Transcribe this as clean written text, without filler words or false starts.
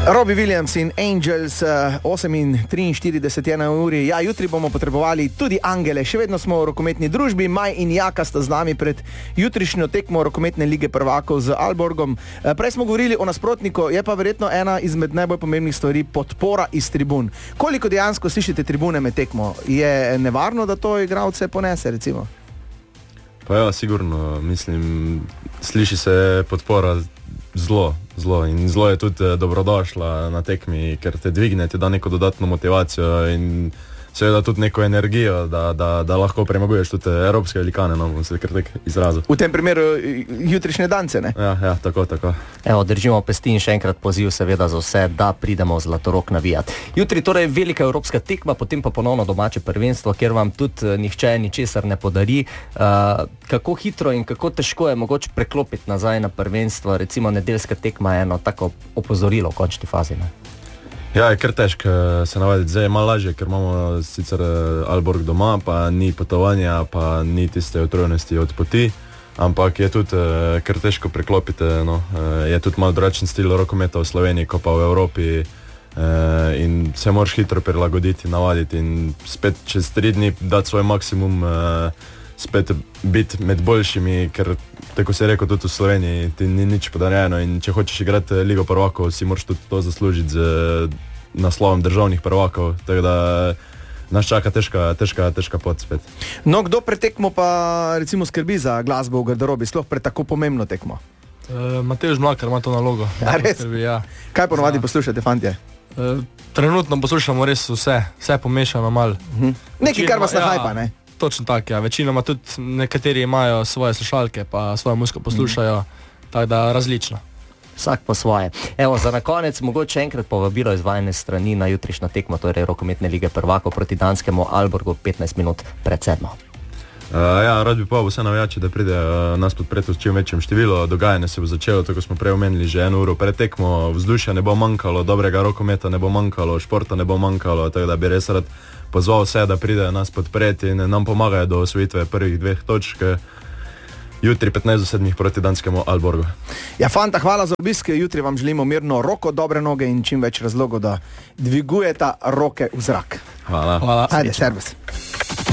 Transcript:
Robbie Williams in Angels, 8:43 na uri. Ja, jutri bomo potrebovali tudi angele. Še vedno smo v rokometni družbi. Maj in Jaka sta z nami pred jutrišnjo tekmo rokometne lige prvakov z Aalborgom. Prej smo govorili o nasprotniku, je pa verjetno ena izmed najbolj pomembnih stvari podpora iz tribun. Koliko dejansko slišite tribune med tekmo? Je nevarno, da to igralce ponese, recimo? Pa ja, sigurno. Mislim, sliši se podpora zelo in zelo je tudi dobrodošla na tekmi, ker te dvigne, ti da neko dodatno motivacijo in seveda tudi neko energijo, da lahko premaguješ tudi evropske velikane, no, bom se kar tak izrazil. V tem primeru jutrišnje dance, ne? Ja, tako. Evo, držimo pesti in še enkrat poziv seveda za vse, da pridemo Zlatorog navijat. Jutri torej velika evropska tekma, potem pa ponovno domače prvenstvo, kjer vam tudi nihče ničesar ne podari. Kako hitro in kako težko je mogoče preklopiti nazaj na prvenstvo, recimo nedeljska tekma je eno tako opozorilo v končni fazi, ne? Ja, je kar težko se navaditi. Zdaj je malo lažje, ker imamo sicer Aalborg doma, pa ni potovanja, pa ni tiste utrujenosti od poti, ampak je tudi kar težko preklopiti, no. Je tudi malo drugačen stil rokometa v Sloveniji, kot pa v Evropi, in se moraš hitro prilagoditi, navaditi in spet čez 3 dni dati svoj maksimum, spet biti med boljšimi, ker tako se je rekel tudi v Sloveniji, ti ni nič podarjeno in če hočeš igrati Ligo prvakov, si moraš tudi to zaslužiti z naslovom državnih prvakov, tako da nas čaka težka pot spet. No, kdo pred tekmo pa recimo skrbi za glasbo v garderobi, sploh pred tako pomembno tekmo? Matevž Mlakar ima to nalogo. A res? Skrbi, ja. Kaj ponovadi poslušate, fantje? Trenutno poslušamo res vse pomešano malo. Nekaj, kar vas nahajpa, ne? Točno tako, ja. Večinoma tudi nekateri imajo svoje slušalke, pa svojo muziko poslušajo, tako da različno. Vsak po svoje. Evo, za na konec mogoče enkrat povabilo izvajane strani na jutrišnjo tekmo, torej rokometne lige prvakov proti danskemu Aalborgu 15 minut pred 7. Ja, rad bi pa vse navijače, da pride nas podpreti v čim večjem številu. Dogajanje se bo začelo, tako smo prej omenili, že 1 uro pred tekmo. Vzdušja ne bo manjkalo, dobrega rokometa ne bo manjkalo, športa ne bo manjkalo, tako da bi res rad pozval vse, da pridejo nas podpreti in nam pomagajo do osvojitve prvih 2 točk. Jutri 15:07 proti danskemu Aalborgu. Ja, fanta, hvala za obisk. Jutri vam želimo mirno roko, dobre noge in čim več razlogov, da dvigujeta roke v zrak. Hvala. Ajde, servus.